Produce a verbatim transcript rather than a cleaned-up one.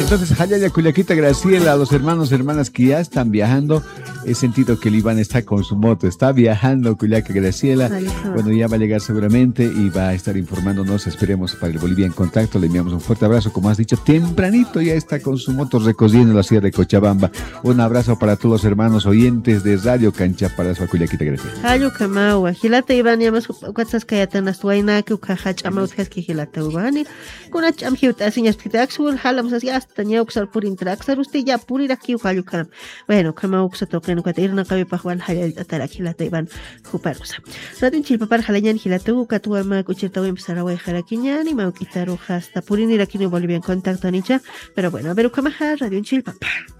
entonces, Jayaya, Culiaquita, Graciela, a los hermanos, hermanas que ya están viajando. He sentido que el Iván está con su moto, está viajando, Culiaca, Graciela. Bueno, ya va a llegar seguramente y va a estar informándonos. Esperemos para el Bolivia en Contacto. Le enviamos un fuerte abrazo. Como has dicho, tempranito ya está con su moto recorriendo la ciudad de Cochabamba. Un abrazo para todos los hermanos oyentes de Radio Cancha para su Culiaquita, Graciela. Hayo Kamawa, Gilata Iván, yamas cuatzas kayatanas tuaina, que ukahach amautkas que Gilata Ivani. Kuna cham hiut asiñas pitaxul, halams así hasta ñauxar por intraxar. Usted ya purir aquí ukayo kam. Bueno, Kamauxa toca en Caterina Cabe Pajuan Hayal Atara Gilata Iván Juparosa. Radio Chilpapar Jalayan Gilatu, Catuama, Cucheta Wimsarawa y Jaraquiñan y Mauquitaro hasta Purinira aquí en Bolivia en Contacto Nicha. Pero bueno, a ver, Ukamaha, Radio Chilpapar.